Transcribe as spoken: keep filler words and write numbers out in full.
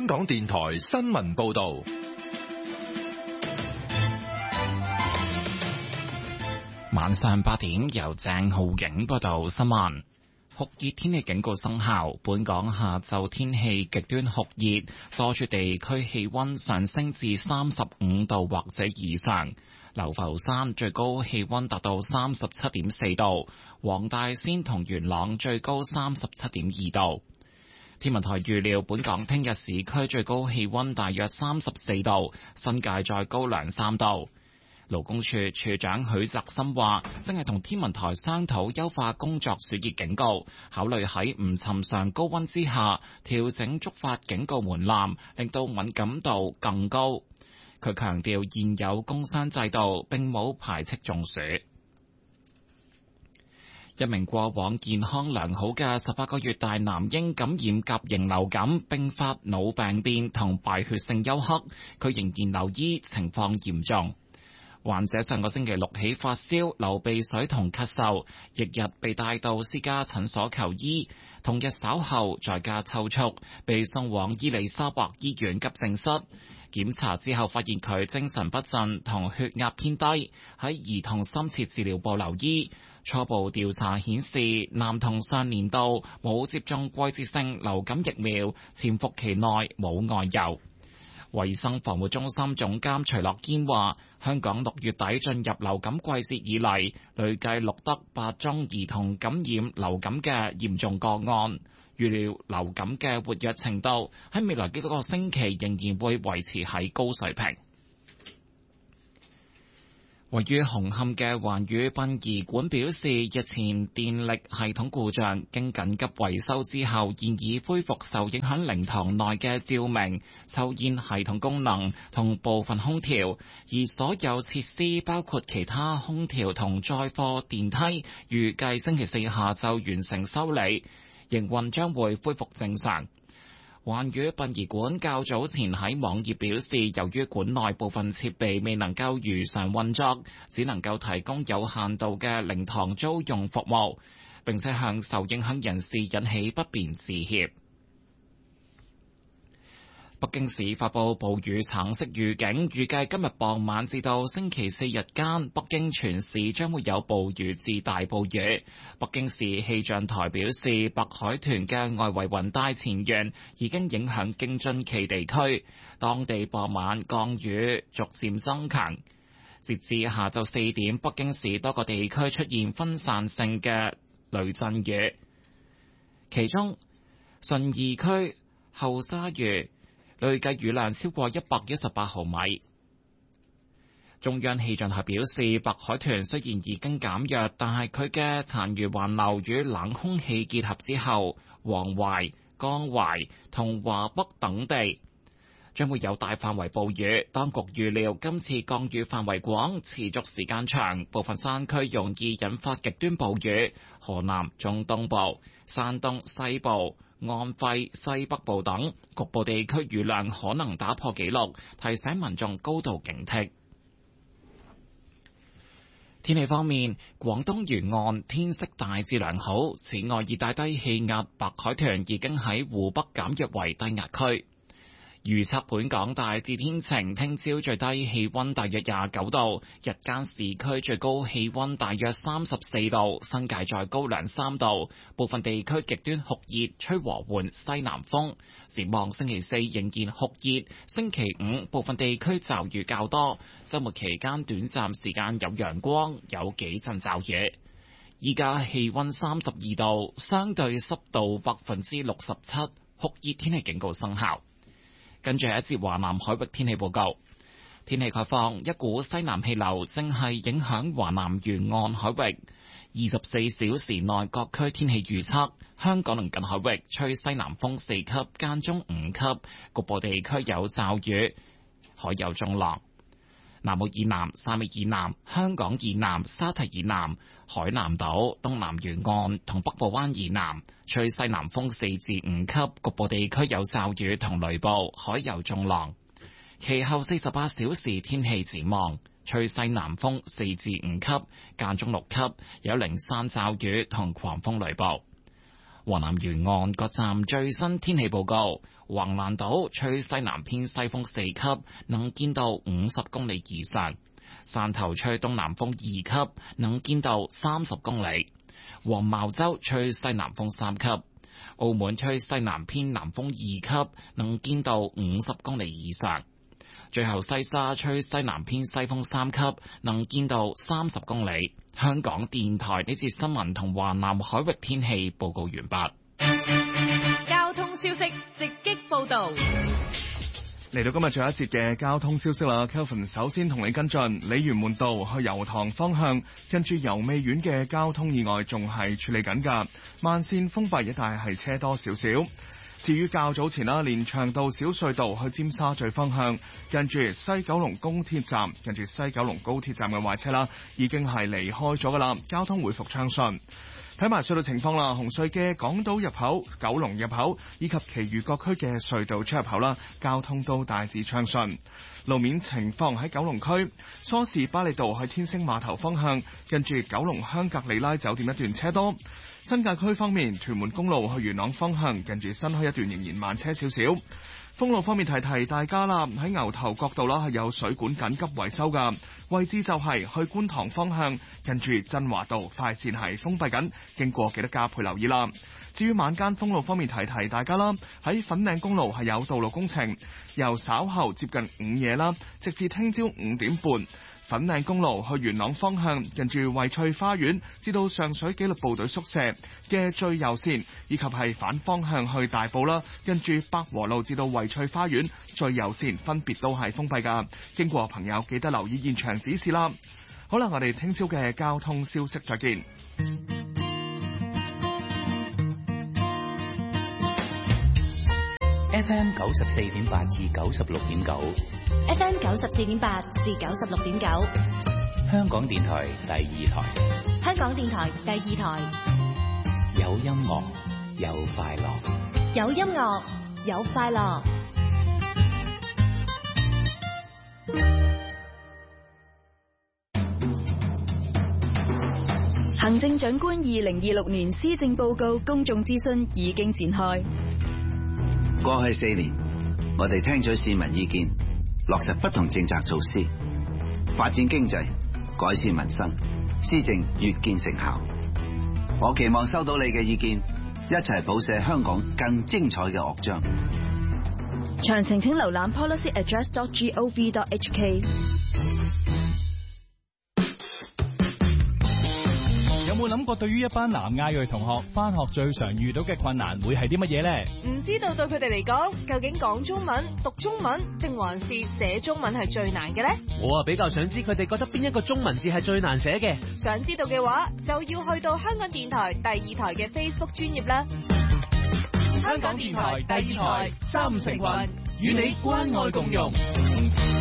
港電台新聞報道。 晚上八點，由鄭浩景報道新聞。酷熱天氣警告生效，本港下晝天氣極端酷熱，多處地區氣溫上升至三十五度或者以上。流浮山最高氣溫達到三十七點四度，黃大仙同元朗最高三十七點二度。天文台預料本港聽日市區最高氣溫大約三十四度，新界再高兩三度。勞工處處長許澤森話，正係同天文台商討優化工作暑熱警告，考慮喺唔尋常高溫之下調整觸發警告門檻，令到敏感度更高。佢強調現有工傷制度並冇排斥中暑。一名過往健康良好嘅十八個月大男嬰感染甲型流感，並發腦病變同敗血性休克，佢仍然留醫，情況嚴重。患者上個星期六起發燒、流鼻水同咳嗽，翌日被帶到私家診所求醫，同日稍後在家抽搐，被送往伊利沙伯醫院急症室。檢查之後發現佢精神不振同血壓偏低，喺兒童深切治療部留醫。初步調查顯示，男童上年度冇接種季節性流感疫苗，潛伏期內冇外遊。衛生防護中心總監徐樂堅話，香港六月底進入流感季節以嚟，累計錄得八宗兒童感染流感嘅嚴重個案，預料流感嘅活躍程度喺未來幾個星期仍然會維持喺高水平。位於紅磡嘅環宇殯儀館表示，日前電力系統故障，經緊急維修之後，現已恢復受影響靈堂內嘅照明、抽煙系統功能同部分空調，而所有設施包括其他空調同載貨電梯，預計星期四下晝完成修理，營運將會恢復正常。環宇殯儀館較早前喺網頁表示，由於館內部分設備未能夠如常運作，只能夠提供有限度嘅靈堂租用服務，並且向受影響人士引起不便致歉。北京市發佈暴雨橙色預警，預計今日傍晚至到星期四日間，北京全市將會有暴雨至大暴雨。北京市氣象台表示，白海豚嘅外圍雲帶前緣已經影響京津冀地區，當地傍晚降雨逐漸增強。截至下晝四點，北京市多個地區出現分散性嘅雷陣雨，其中順義區後沙峪累計雨量超過一百一十八毫米。中央氣象台表示，白海豚雖然已經減弱，但係佢嘅殘餘環流與冷空氣結合之後，黃淮、江淮同華北等地將會有大範圍暴雨。當局預料今次降雨範圍廣，持續時間長，部分山區容易引發極端暴雨。河南中東部、山東西部、安徽西北部等局部地區雨量可能打破紀錄，提醒民眾高度警惕。天氣方面，廣東沿岸天色大致良好。此外，熱帶低氣壓白海豚已經喺湖北減弱為低壓區。預測本港大致天晴，聽朝最低氣溫大約廿九度，日間市區最高氣溫大約三十四度，新界再高兩三度，部分地區極端酷熱，吹和緩西南風。展望星期四仍然酷熱，星期五部分地區驟雨較多，週末期間短暫時間有陽光，有幾陣驟雨。依家氣溫三十二度，相對濕度百分之六十七，酷熱天氣警告生效。跟住係一節華南海域天氣報告。天氣概況，一股西南氣流正係影響華南沿岸海域。二十四小時內各區天氣預測：香港鄰近海域吹西南風四級，間中五級，局部地區有驟雨，海有中浪。南澳以南、汕尾以南、香港以南、沙堤以南、海南島、東南沿岸同北部灣以南吹西南風四至五級，局部地區有驟雨同雷暴，海有中浪。其後四十八小時天氣展望，吹西南風四至五級，間中六級，有零散驟雨同狂風雷暴。 華南沿岸各站最新天氣報告：橫瀾島吹西南偏西風四級，能見度五十公里以上；汕頭吹東南風二級，能見度三十公里；黃茅洲吹西南風三級；澳門吹西南偏南風二級，能見度五十公里以上。最後西沙吹西南偏西風三級，能見度三十公里。香港電台呢節新聞同華南海域天氣報告完畢。 交通消息直擊報道。 嚟到今日最後一節嘅交通消息啦 ，Kelvin 首先同你跟進，鯉魚門道去油塘方向，跟住油味苑嘅交通意外仲係處理緊㗎，慢線封閉一帶係車多少少。至於較早前啦，連翔道小隧道去尖沙咀方向，近住西九龍公鐵站，近住西九龍高鐵站嘅壞車啦，已經係離開咗㗎啦，交通回復暢順。睇埋隧道情況啦，紅隧嘅港島入口、九龍入口以及其餘各區嘅隧道出入口啦，交通都大致暢順。路面情況喺九龍區，梳士巴利道去天星碼頭方向，近住九龍香格里拉酒店一段車多。新界區方面，屯門公路去元朗方向，近住新墟一段仍然慢車少少。封路方面提提大家啦，喺牛頭角道啦係有水管緊急維修㗎，位置就係去觀塘方向，近住振華道快線係封閉緊，經過記得加倍留意啦。至於晚間封路方面提提大家啦，喺粉嶺公路係有道路工程，由稍後接近午夜啦，直至聽朝五點半。粉嶺公路去元朗方向，近住惠翠花園至到上水紀律部隊宿舍嘅最右線，以及係反方向去大埔啦，近住北和路至到惠翠花園最右線分別都係封閉㗎。經過朋友記得留意現場指示啦。好啦，我哋聽朝嘅交通消息再見。 F M 九十四點八至九十六點九 F M 九十四點八至九十六點九， 香港電台第二台。 香港電台第二台， 有音樂，有快樂， 有音樂，有快樂。行政長官二零二六年施政報告公眾諮詢已經展開。 過去四年，我哋聽取市民意見，落實不同政策措施，發展經濟，改善民生，施政越見成效。我期望收到你嘅意見，一齊譜寫香港更精彩嘅樂章。 詳情請瀏覽 policy address dot gov dot h k。 有冇諗過對於一班南亞裔同學返學最常遇到嘅困難會係啲乜嘢呢？ 唔知道對佢哋嚟講，究竟講中文、讀中文定還是寫中文係最難嘅呢？ 我啊比較想知佢哋覺得邊一個中文字係最難寫嘅。 想知道嘅話，就要去到香港電台第二台嘅 Facebook 專頁啦。 香港電台第二台三五成群，與你關愛共融。